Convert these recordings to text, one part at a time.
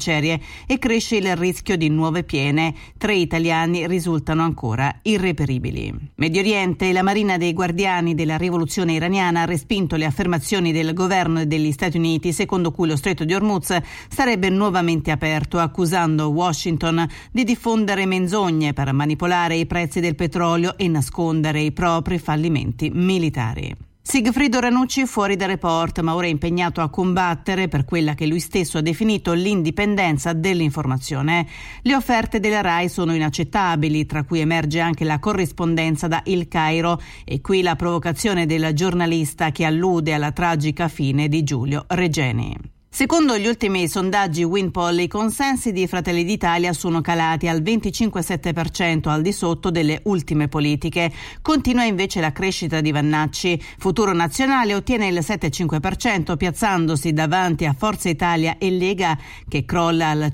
macerie e cresce il rischio di nuove piene. 3 italiani risultano ancora irreperibili. Medio Oriente, la Marina dei Guardiani della rivoluzione iraniana ha respinto le affermazioni del governo degli Stati Uniti secondo cui lo Stretto di Hormuz sarebbe nuovamente aperto, accusando Washington di diffondere menzogne per manipolare i prezzi del petrolio e nascondere i propri fallimenti militari. Sigfrido Ranucci fuori da Report, ma ora è impegnato a combattere per quella che lui stesso ha definito l'indipendenza dell'informazione. Le offerte della RAI sono inaccettabili, tra cui emerge anche la corrispondenza da Il Cairo e qui la provocazione del giornalista che allude alla tragica fine di Giulio Regeni. Secondo gli ultimi sondaggi Wind-Poll, i consensi di Fratelli d'Italia sono calati al 25,7%, al di sotto delle ultime politiche. Continua invece la crescita di Vannacci. Futuro Nazionale ottiene il 7,5%, piazzandosi davanti a Forza Italia e Lega, che crolla al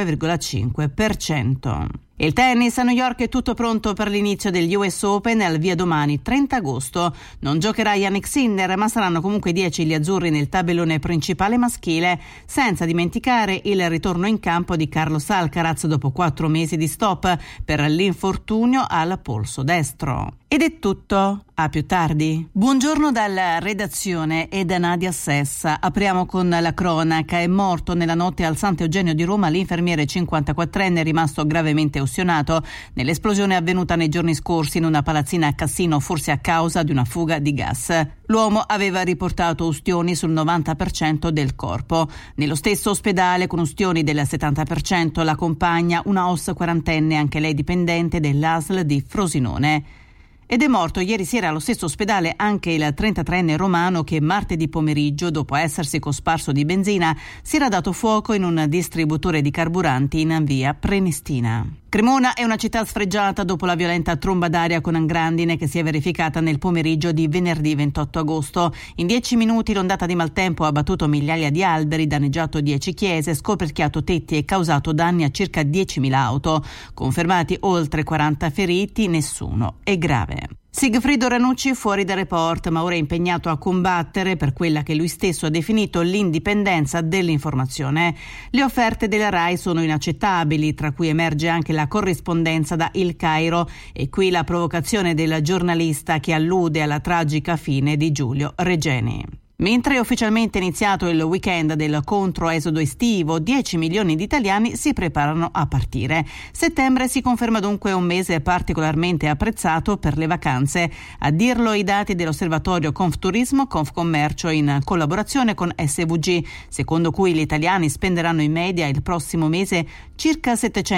5,5%. Il tennis a New York è tutto pronto per l'inizio degli US Open al via domani, 30 agosto. Non giocherà Jannik Sinner, ma saranno comunque 10 gli azzurri nel tabellone principale maschile, senza dimenticare il ritorno in campo di Carlos Alcaraz dopo 4 mesi di stop per l'infortunio al polso destro. Ed è tutto, a più tardi. Buongiorno dalla redazione e da Nadia Sessa. Apriamo con la cronaca. È morto nella notte al Sant'Eugenio di Roma l'infermiere 54enne rimasto gravemente ustionato nell'esplosione avvenuta nei giorni scorsi in una palazzina a Cassino, forse a causa di una fuga di gas. L'uomo aveva riportato ustioni sul 90% del corpo. Nello stesso ospedale, con ustioni del 70%, la compagna, una OSS quarantenne, anche lei dipendente dell'ASL di Frosinone. Ed è morto ieri sera allo stesso ospedale anche il 33enne romano che martedì pomeriggio, dopo essersi cosparso di benzina, si era dato fuoco in un distributore di carburanti in via Prenestina. Cremona è una città sfregiata dopo la violenta tromba d'aria con grandine che si è verificata nel pomeriggio di venerdì 28 agosto. In 10 minuti l'ondata di maltempo ha abbattuto migliaia di alberi, danneggiato 10 chiese, scoperchiato tetti e causato danni a circa 10.000 auto. Confermati oltre 40 feriti, nessuno è grave. Sigfrido Ranucci fuori da Report, ma ora è impegnato a combattere per quella che lui stesso ha definito l'indipendenza dell'informazione. Le offerte della RAI sono inaccettabili, tra cui emerge anche la corrispondenza da Il Cairo e qui la provocazione del giornalista che allude alla tragica fine di Giulio Regeni. Mentre è ufficialmente iniziato il weekend del controesodo estivo, 10 milioni di italiani si preparano a partire. Settembre si conferma dunque un mese particolarmente apprezzato per le vacanze. A dirlo i dati dell'osservatorio Confturismo Confcommercio in collaborazione con SVG, secondo cui gli italiani spenderanno in media il prossimo mese circa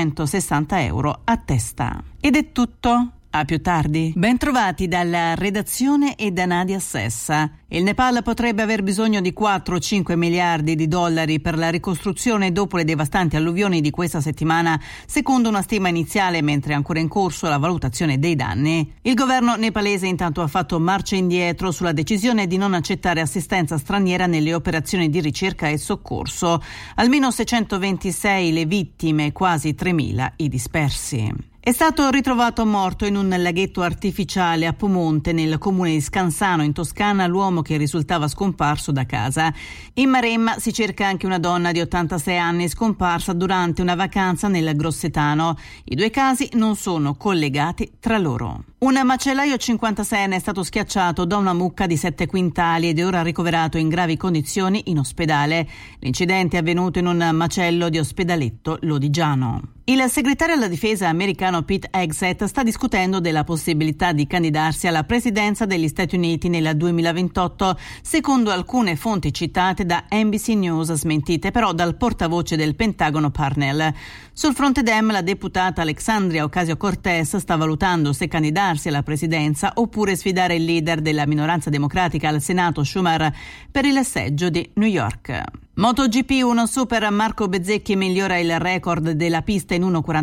760 euro a testa. Ed è tutto. A più tardi. Ben trovati dalla redazione e da Nadia Sessa. Il Nepal potrebbe aver bisogno di 4-5 miliardi di dollari per la ricostruzione dopo le devastanti alluvioni di questa settimana, secondo una stima iniziale, mentre è ancora in corso la valutazione dei danni. Il governo nepalese intanto ha fatto marcia indietro sulla decisione di non accettare assistenza straniera nelle operazioni di ricerca e soccorso. Almeno 626 le vittime, quasi 3.000 i dispersi. È stato ritrovato morto in un laghetto artificiale a Pomonte, nel comune di Scansano, in Toscana, l'uomo che risultava scomparso da casa. In Maremma si cerca anche una donna di 86 anni scomparsa durante una vacanza nel Grossetano. I 2 casi non sono collegati tra loro. Un macellaio 56enne è stato schiacciato da una mucca di 7 quintali ed è ora ricoverato in gravi condizioni in ospedale. L'incidente è avvenuto in un macello di Ospedaletto Lodigiano. Il segretario alla difesa americano Pete Hegseth sta discutendo della possibilità di candidarsi alla presidenza degli Stati Uniti nel 2028, secondo alcune fonti citate da NBC News, smentite però dal portavoce del Pentagono Parnell. Sul fronte Dem, la deputata Alexandria Ocasio-Cortez sta valutando se candidarsi alla presidenza oppure sfidare il leader della minoranza democratica al Senato Schumer per il seggio di New York. MotoGP, uno super Marco Bezzecchi migliora il record della pista in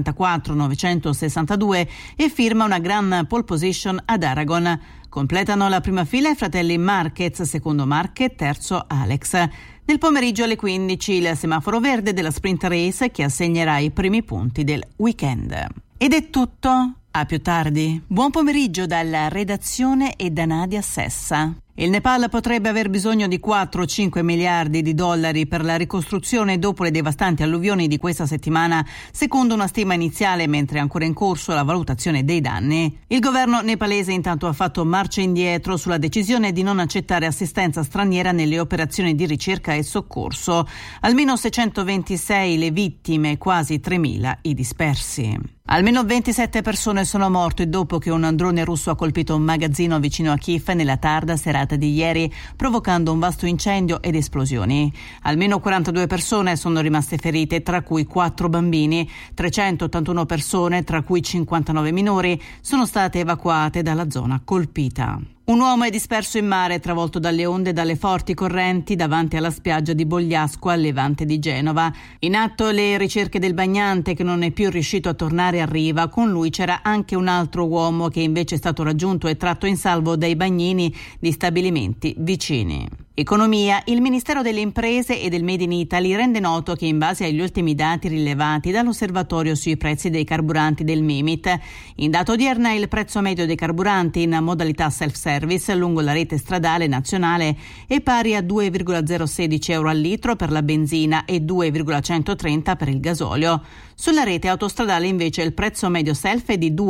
1:44.962 e firma una gran pole position ad Aragon. Completano la prima fila i fratelli Marquez, secondo Marquez, terzo Alex. Nel pomeriggio alle 15 il semaforo verde della sprint race che assegnerà i primi punti del weekend. Ed è tutto. A più tardi. Buon pomeriggio dalla redazione e da Nadia Sessa. Il Nepal potrebbe aver bisogno di 4-5 miliardi di dollari per la ricostruzione dopo le devastanti alluvioni di questa settimana, secondo una stima iniziale, mentre è ancora in corso la valutazione dei danni. Il governo nepalese intanto ha fatto marcia indietro sulla decisione di non accettare assistenza straniera nelle operazioni di ricerca e soccorso. Almeno 626 le vittime, quasi 3.000 i dispersi. Almeno 27 persone sono morte dopo che un drone russo ha colpito un magazzino vicino a Kiev nella tarda serata di ieri, provocando un vasto incendio ed esplosioni. Almeno 42 persone sono rimaste ferite, tra cui 4 bambini. 381 persone, tra cui 59 minori, sono state evacuate dalla zona colpita. Un uomo è disperso in mare, travolto dalle onde e dalle forti correnti davanti alla spiaggia di Bogliasco, a levante di Genova. In atto le ricerche del bagnante, che non è più riuscito a tornare a riva. Con lui c'era anche un altro uomo che invece è stato raggiunto e tratto in salvo dai bagnini di stabilimenti vicini. Economia. Il Ministero delle Imprese e del Made in Italy rende noto che in base agli ultimi dati rilevati dall'osservatorio sui prezzi dei carburanti del Mimit, in data odierna il prezzo medio dei carburanti in modalità self-service lungo la rete stradale nazionale è pari a 2,016 euro al litro per la benzina e 2,130 per il gasolio. Sulla rete autostradale invece il prezzo medio self è di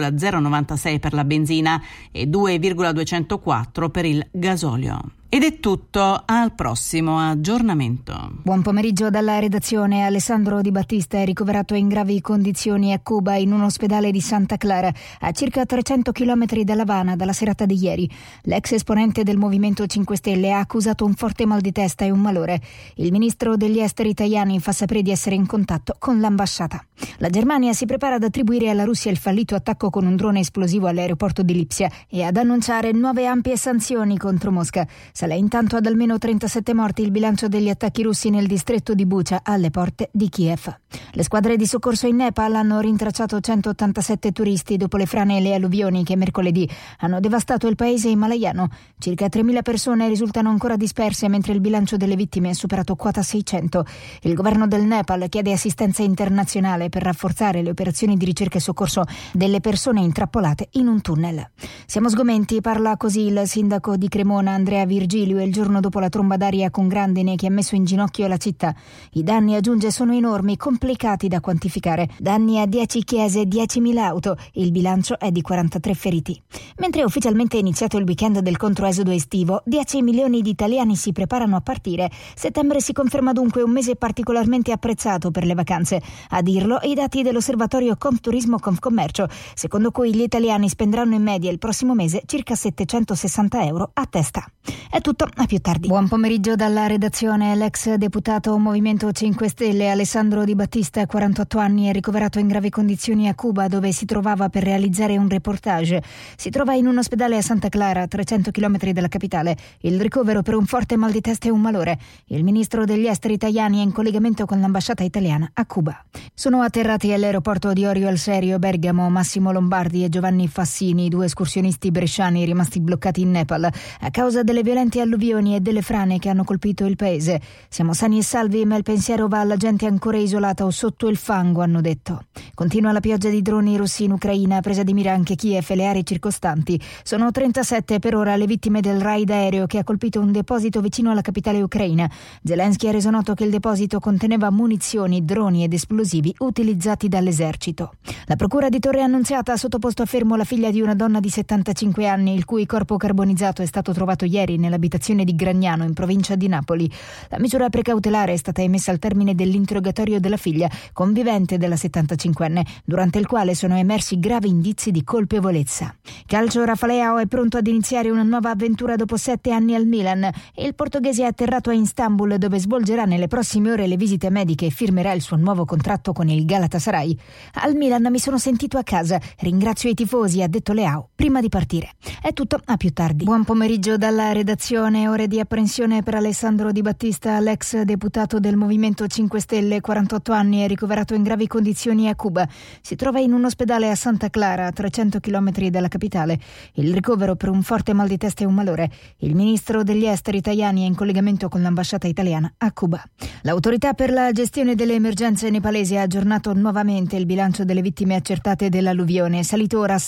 2,096 per la benzina e 2,204 per il gasolio. Ed è tutto, al prossimo aggiornamento. Buon pomeriggio dalla redazione. Alessandro Di Battista è ricoverato in gravi condizioni a Cuba in un ospedale di Santa Clara, a circa 300 km da La Habana dalla serata di ieri. L'ex esponente del Movimento 5 Stelle ha accusato un forte mal di testa e un malore. Il ministro degli esteri italiani fa sapere di essere in contatto con l'ambasciata. La Germania si prepara ad attribuire alla Russia il fallito attacco con un drone esplosivo all'aeroporto di Lipsia e ad annunciare nuove ampie sanzioni contro Mosca. Sale intanto ad almeno 37 morti il bilancio degli attacchi russi nel distretto di Bucha, alle porte di Kiev. Le squadre di soccorso in Nepal hanno rintracciato 187 turisti dopo le frane e le alluvioni che mercoledì hanno devastato il paese himalayano. Circa 3.000 persone risultano ancora disperse, mentre il bilancio delle vittime è superato quota 600. Il governo del Nepal chiede assistenza internazionale per rafforzare le operazioni di ricerca e soccorso delle persone intrappolate in un tunnel. Siamo sgomenti, parla così il sindaco di Cremona Andrea Virgilio il giorno dopo la tromba d'aria con grandine che ha messo in ginocchio la città. I danni, aggiunge, sono enormi, complicati da quantificare. Danni a 10 chiese e 10.000 auto. Il bilancio è di 43 feriti. Mentre è ufficialmente iniziato il weekend del controesodo estivo, 10 milioni di italiani si preparano a partire. Settembre si conferma dunque un mese particolarmente apprezzato per le vacanze. A dirlo i dati dell'osservatorio Confturismo Confcommercio, secondo cui gli italiani spenderanno in media il prossimo mese circa 760 euro a testa. È tutto, a più tardi. Buon pomeriggio dalla redazione. L'ex deputato Movimento 5 Stelle Alessandro Di Battista, 48 anni, è ricoverato in gravi condizioni a Cuba, dove si trovava per realizzare un reportage. Si trova in un ospedale a Santa Clara, a 300 km dalla capitale. Il ricovero per un forte mal di testa e un malore. Il ministro degli esteri italiani è in collegamento con l'ambasciata italiana a Cuba. Sono atterrati all'aeroporto di Orio al Serio, Bergamo, Massimo Lombardi e Giovanni Fassini, 2 escursionisti bresciani rimasti bloccati in Nepal a causa delle violente alluvioni e delle frane che hanno colpito il paese. Siamo sani e salvi, ma il pensiero va alla gente ancora isolata o sotto il fango, hanno detto. Continua la pioggia di droni russi in Ucraina, presa di mira anche Kiev e le aree circostanti. Sono 37 per ora le vittime del raid aereo che ha colpito un deposito vicino alla capitale ucraina. Zelensky ha reso noto che il deposito conteneva munizioni, droni ed esplosivi utilizzati dall'esercito. La procura di Torre Annunziata ha sottoposto a fermo la figlia di una donna di 75 anni, il cui corpo carbonizzato è stato trovato ieri nell'abitazione di Gragnano, in provincia di Napoli. La misura precautelare è stata emessa al termine dell'interrogatorio della figlia, convivente della 75enne, durante il quale sono emersi gravi indizi di colpevolezza. Calcio. Rafa Leao è pronto ad iniziare una nuova avventura dopo 7 anni al Milan. Il portoghese è atterrato a Istanbul, dove svolgerà nelle prossime ore le visite mediche e firmerà il suo nuovo contratto con il Galatasaray. Al Milan mi sono sentito a casa, ringrazio i tifosi, ha detto Leao prima di partire. È tutto, a più tardi. Buon pomeriggio dalla redazione. Ore di apprensione per Alessandro Di Battista, l'ex deputato del Movimento 5 Stelle, 48 anni, anni è ricoverato in gravi condizioni a Cuba. Si trova in un ospedale a Santa Clara, a 300 km dalla capitale. Il ricovero per un forte mal di testa e un malore. Il ministro degli esteri italiani è in collegamento con l'ambasciata italiana a Cuba. L'autorità per la gestione delle emergenze nepalesi ha aggiornato nuovamente il bilancio delle vittime accertate dell'alluvione, salito ora a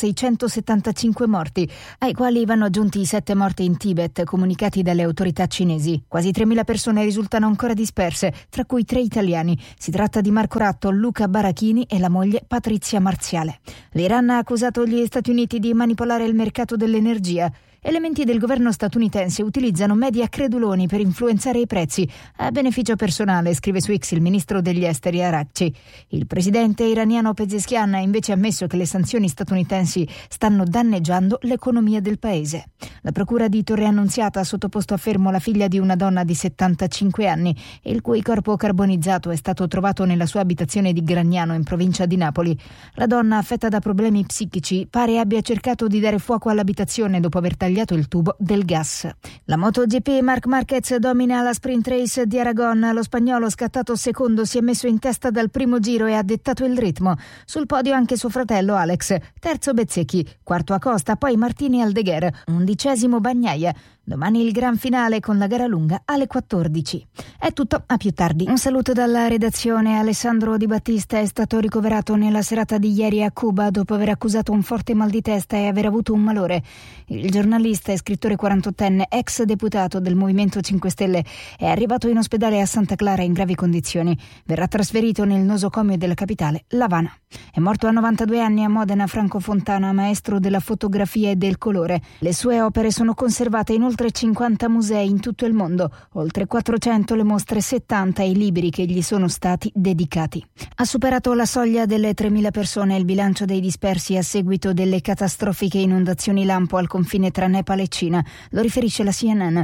675 morti, ai quali vanno aggiunti i 7 morti in Tibet, comunicati dalle autorità cinesi. Quasi 3.000 persone risultano ancora disperse, tra cui 3 italiani. Si tratta di Marco Ratto, Luca Barachini e la moglie Patrizia Marziale. L'Iran ha accusato gli Stati Uniti di manipolare il mercato dell'energia. Elementi del governo statunitense utilizzano media creduloni per influenzare i prezzi a beneficio personale, scrive su X il ministro degli esteri Araghchi. Il presidente iraniano Pezeshkian ha invece ammesso che le sanzioni statunitensi stanno danneggiando l'economia del paese. La procura di Torre Annunziata ha sottoposto a fermo la figlia di una donna di 75 anni, il cui corpo carbonizzato è stato trovato nella sua abitazione di Gragnano, in provincia di Napoli. La donna, affetta da problemi psichici, pare abbia cercato di dare fuoco all'abitazione dopo aver tagliato il tubo del gas. La MotoGP, Marc Marquez domina la sprint race di Aragon. Lo spagnolo, scattato secondo, si è messo in testa dal primo giro e ha dettato il ritmo. Sul podio anche suo fratello Alex, terzo Bezzecchi, quarto Acosta, poi Martini Aldeguer, 11° Bagnaia. Domani il gran finale con la gara lunga alle 14. È tutto, a più tardi. Un saluto dalla redazione. Alessandro Di Battista è stato ricoverato nella serata di ieri a Cuba dopo aver accusato un forte mal di testa e aver avuto un malore. Il giornalista e scrittore 48enne, ex deputato del Movimento 5 Stelle, è arrivato in ospedale a Santa Clara in gravi condizioni. Verrà trasferito nel nosocomio della capitale, L'Avana. È morto a 92 anni a Modena Franco Fontana, maestro della fotografia e del colore. Le sue opere sono conservate in oltre 50 musei in tutto il mondo, oltre 400 le mostre, 70 i libri che gli sono stati dedicati. Ha superato la soglia delle 3.000 persone il bilancio dei dispersi a seguito delle catastrofiche inondazioni lampo al confine tra Nepal e Cina, lo riferisce la CNN.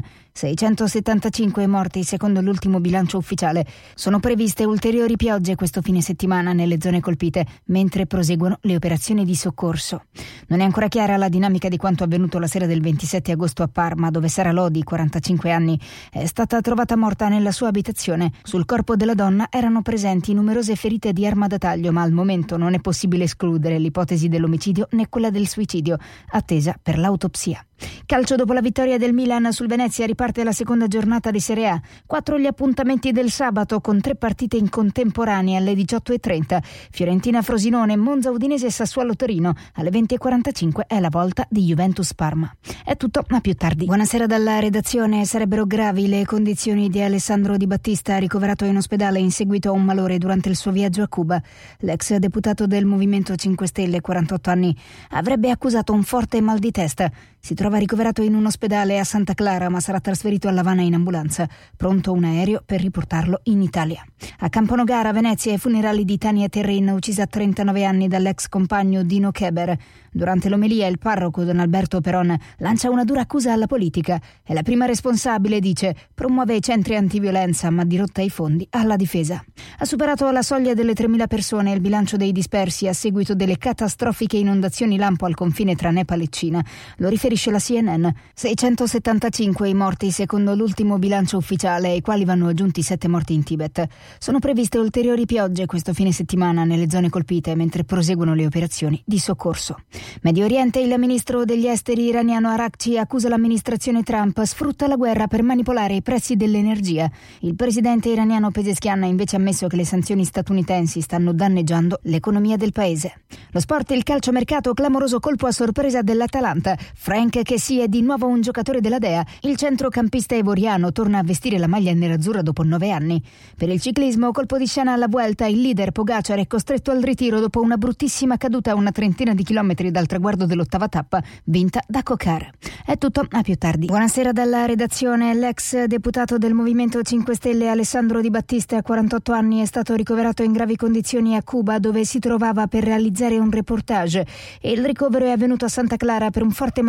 675 morti secondo l'ultimo bilancio ufficiale. Sono previste ulteriori piogge questo fine settimana nelle zone colpite, mentre proseguono le operazioni di soccorso. Non è ancora chiara la dinamica di quanto avvenuto la sera del 27 agosto a Parma, dove Sara Lodi, 45 anni, è stata trovata morta nella sua abitazione. Sul corpo della donna erano presenti numerose ferite di arma da taglio, ma al momento non è possibile escludere l'ipotesi dell'omicidio né quella del suicidio, attesa per l'autopsia. Calcio, dopo la vittoria del Milan sul Venezia riparte la seconda giornata di Serie A. 4 gli appuntamenti del sabato con 3 partite in contemporanea alle 18:30. Fiorentina Frosinone, Monza Udinese e Sassuolo Torino. Alle 20:45 è la volta di Juventus Parma. È tutto, a più tardi. Buonasera dalla redazione. Sarebbero gravi le condizioni di Alessandro Di Battista, ricoverato in ospedale in seguito a un malore durante il suo viaggio a Cuba. L'ex deputato del Movimento 5 Stelle, 48 anni, avrebbe accusato un forte mal di testa. Si trova ricoverato in un ospedale a Santa Clara, ma sarà trasferito a L'Avana in ambulanza. Pronto un aereo per riportarlo in Italia. A Camponogara, Venezia, i funerali di Tania Terrin, uccisa a 39 anni dall'ex compagno Dino Keber. Durante l'omelia il parroco Don Alberto Peron lancia una dura accusa alla politica. È la prima responsabile, dice, promuove i centri antiviolenza ma dirotta i fondi alla difesa. Ha superato la soglia delle 3.000 persone il bilancio dei dispersi a seguito delle catastrofiche inondazioni lampo al confine tra Nepal e Cina. Lo riferisce la CNN. 675 i morti secondo l'ultimo bilancio ufficiale, ai quali vanno aggiunti 7 morti in Tibet. Sono previste ulteriori piogge questo fine settimana nelle zone colpite, mentre proseguono le operazioni di soccorso. Medio Oriente, il ministro degli esteri iraniano Araghchi accusa l'amministrazione Trump, sfrutta la guerra per manipolare i prezzi dell'energia. Il presidente iraniano Pezeshkian ha invece ammesso che le sanzioni statunitensi stanno danneggiando l'economia del paese. Lo sport, il calciomercato, clamoroso colpo a sorpresa dell'Atalanta. Frank Kessie è di nuovo un giocatore della Dea. Il centrocampista ivoriano torna a vestire la maglia nerazzurra dopo 9 anni. Per il ciclismo, colpo di scena alla Vuelta, il leader Pogacar è costretto al ritiro dopo una bruttissima caduta a una trentina di chilometri dal traguardo dell'8ª tappa, vinta da Cocar. È tutto, a più tardi. Buonasera dalla redazione. L'ex deputato del Movimento 5 Stelle Alessandro Di Battista, 48 anni, è stato ricoverato in gravi condizioni a Cuba, dove si trovava per realizzare un reportage. Il ricovero è avvenuto a Santa Clara per un forte mal di testa e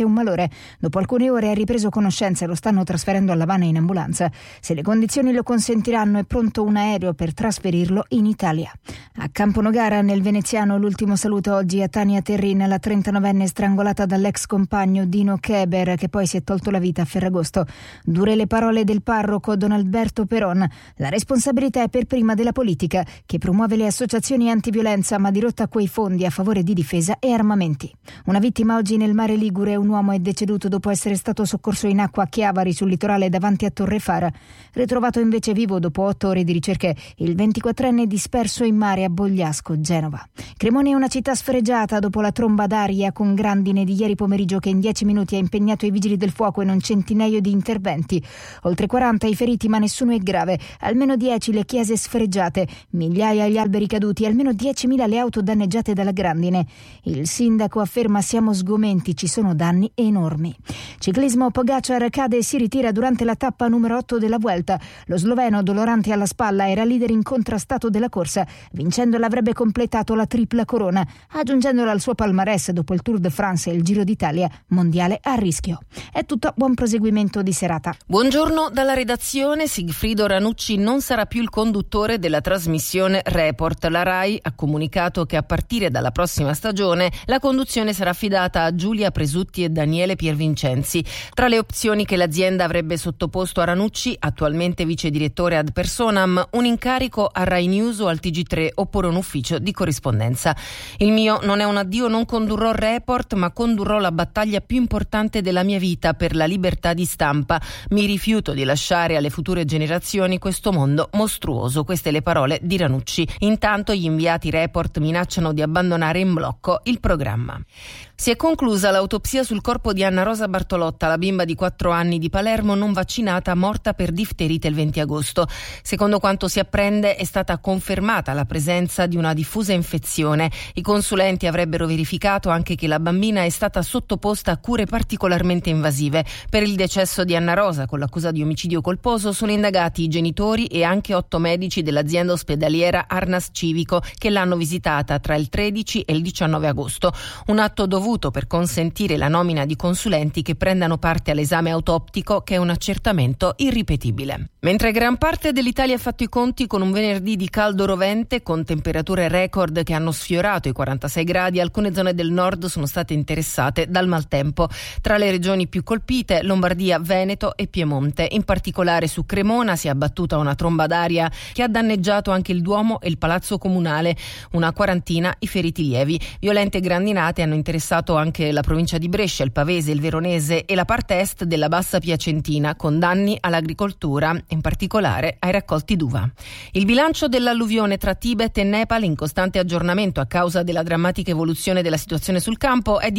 un malore. Dopo alcune ore ha ripreso conoscenza e lo stanno trasferendo all'Havana in ambulanza. Se le condizioni lo consentiranno, è pronto un aereo per trasferirlo in Italia. A Campo Nogara, nel veneziano, l'ultimo saluto oggi a Tania Terrin, la 39enne strangolata dall'ex compagno Dino Keber, che poi si è tolto la vita a Ferragosto. Dure le parole del parroco Don Alberto Peron: la responsabilità è per prima della politica, che promuove le associazioni antiviolenza ma dirotta quei fondi a favore di difesa e armamenti. Una vittima oggi nel mare Ligure: un uomo è deceduto dopo essere stato soccorso in acqua a Chiavari, sul litorale davanti a Torrefara. Ritrovato invece vivo dopo 8 ore di ricerche il 24enne disperso in mare a Bogliasco, Genova. Cremone è una città sfregiata dopo la tromba d'aria con grandine di ieri pomeriggio che in 10 minuti ha impegnato i vigili del fuoco in un centinaio di interventi. Oltre 40 i feriti, ma nessuno è grave. Almeno 10 le chiese sfregiate, migliaia gli alberi caduti, almeno 10.000 le auto danneggiate dalla grandine. Il sindaco afferma: siamo sgomenti, ci sono danni enormi. Ciclismo: Pogacar cade e si ritira durante la tappa numero 8 della Vuelta. Lo sloveno, dolorante alla spalla, era leader incontrastato della corsa. Vincendola avrebbe completato la tripla corona, aggiungendola al suo palmarès dopo il Tour de France e il Giro d'Italia. Mondiale a rischio. È tutto, buon proseguimento di serata. Buongiorno dalla redazione. Sigfrido Ranucci non sarà più il conduttore della trasmissione Report. La RAI ha comunicato che a partire dalla prossima stagione la conduzione sarà affidata a Giulia Presutti e Daniele Piervincenzi. Tra le opzioni che l'azienda avrebbe sottoposto a Ranucci, attualmente vice direttore ad personam, un incarico a Rai News o al TG3 oppure un ufficio di corrispondenza. Il mio non è un addio, non condurrò Report, ma condurrò la battaglia più importante della mia vita per la libertà di stampa. Mi rifiuto di lasciare alle future generazioni questo mondo mostruoso. Queste le parole di Ranucci. Intanto gli inviati Report minacciano di abbandonare in blocco il programma. Si è conclusa l'autopsia sul corpo di Anna Rosa Bartolotta, la bimba di 4 anni di Palermo non vaccinata, morta per difterite il 20 agosto. Secondo quanto si apprende, è stata confermata la presenza di una diffusa infezione. I consulenti avrebbero verificato anche che la bambina è stata sottoposta a cure particolarmente invasive. Per il decesso di Anna Rosa, con l'accusa di omicidio colposo, sono indagati i genitori e anche 8 medici dell'azienda ospedaliera Arnas Civico che l'hanno visitata tra il 13 e il 19 agosto. Un atto dovuto per consentire la nomina di consulenti che prendano parte all'esame autoptico, che è un accertamento irripetibile. Mentre gran parte dell'Italia ha fatto i conti con un venerdì di caldo rovente, con temperature record che hanno sfiorato i 46 gradi, alcune zone del nord sono state interessate dal maltempo. Tra le regioni più colpite, Lombardia, Veneto e Piemonte. In particolare su Cremona si è abbattuta una tromba d'aria che ha danneggiato anche il Duomo e il Palazzo Comunale. Una quarantina i feriti lievi. Violente grandinate hanno interessato anche la provincia di Brescia, il Pavese, il Veronese e la parte est della Bassa Piacentina, con danni all'agricoltura, in particolare ai raccolti d'uva. Il bilancio dell'alluvione tra Tibet e Nepal, in costante aggiornamento a causa della drammatica evoluzione della situazione sul campo, è di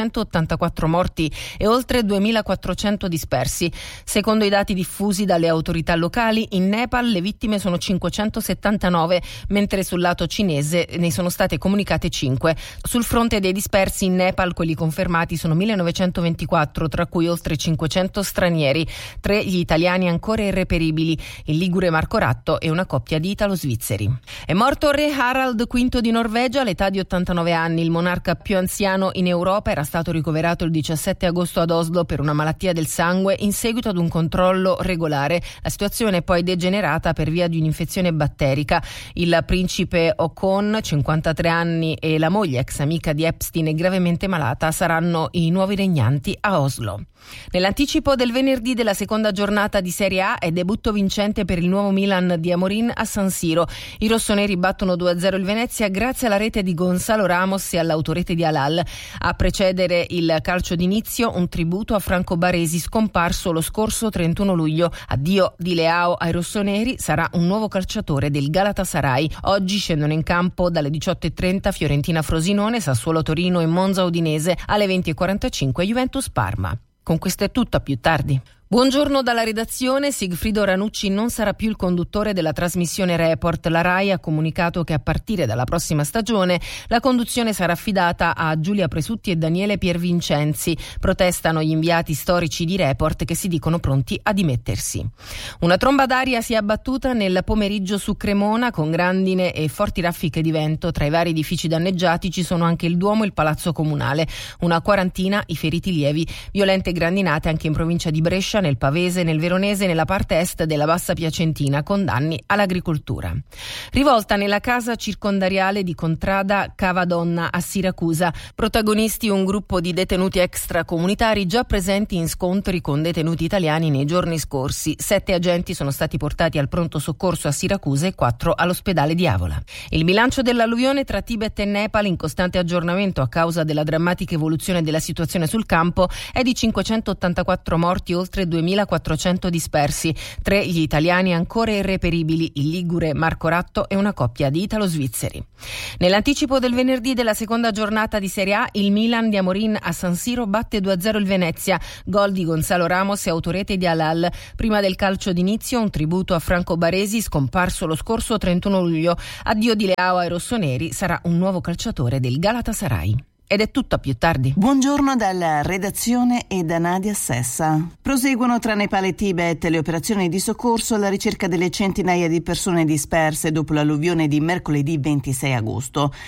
584 morti e oltre 2.400 dispersi. Secondo i dati diffusi dalle autorità locali, in Nepal le vittime sono 579, mentre sul lato cinese ne sono state comunicate 5. Sul fronte dei dispersi in Nepal, quelli confermati sono 1924, tra cui oltre 500 stranieri, 3 gli italiani ancora irreperibili, il ligure Marco Ratto e una coppia di italo-svizzeri. È morto re Harald V di Norvegia all'età di 89 anni. Il monarca più anziano in Europa era stato ricoverato il 17 agosto ad Oslo per una malattia del sangue in seguito ad un controllo regolare. La situazione è poi degenerata per via di un'infezione batterica. Il principe Haakon, 53 anni, e la moglie, ex amica di Epstein e gravemente malata, saranno i nuovi regnanti a Oslo. Nell'anticipo del venerdì della seconda giornata di Serie A è debutto vincente per il nuovo Milan di Amorin a San Siro. I rossoneri battono 2-0 il Venezia grazie alla rete di Gonzalo Ramos e all'autorete di Halal. A precedere il calcio d'inizio un tributo a Franco Baresi, scomparso lo scorso 31 luglio. Addio di Leao ai rossoneri, sarà un nuovo calciatore del Galatasaray. Oggi scendono in campo dalle 18:30 Fiorentina Frosinone, Sassuolo Torino e Monza Udinese, alle 20:45 Juventus Parma. Con questo è tutto, a più tardi. Buongiorno dalla redazione. Sigfrido Ranucci non sarà più il conduttore della trasmissione Report. La RAI ha comunicato che a partire dalla prossima stagione la conduzione sarà affidata a Giulia Presutti e Daniele Piervincenzi. Protestano gli inviati storici di Report che si dicono pronti a dimettersi. Una tromba d'aria si è abbattuta nel pomeriggio su Cremona con grandine e forti raffiche di vento. Tra i vari edifici danneggiati ci sono anche il Duomo e il Palazzo Comunale. Una quarantina i feriti lievi. Violente grandinate anche in provincia di Brescia, nel Pavese, nel Veronese e nella parte est della Bassa Piacentina, con danni all'agricoltura. Rivolta nella casa circondariale di Contrada Cavadonna a Siracusa. Protagonisti un gruppo di detenuti extracomunitari già presenti in scontri con detenuti italiani nei giorni scorsi. 7 agenti sono stati portati al pronto soccorso a Siracusa e 4 all'ospedale di Avola. Il bilancio dell'alluvione tra Tibet e Nepal, in costante aggiornamento a causa della drammatica evoluzione della situazione sul campo, è di 584 morti, oltre 2.400 dispersi, 3 gli italiani ancora irreperibili, il ligure Marco Ratto e una coppia di italo-svizzeri. Nell'anticipo del venerdì della seconda giornata di Serie A, il Milan di Amorin a San Siro batte 2-0 il Venezia, gol di Gonzalo Ramos e autorete di Halal. Prima del calcio d'inizio un tributo a Franco Baresi, scomparso lo scorso 31 luglio. Addio di Leao ai rossoneri, sarà un nuovo calciatore del Galatasaray. Ed è tutto, a più tardi. Buongiorno dalla redazione e da Nadia Sessa. Proseguono tra Nepal e Tibet le operazioni di soccorso alla ricerca delle centinaia di persone disperse dopo l'alluvione di mercoledì 26 agosto.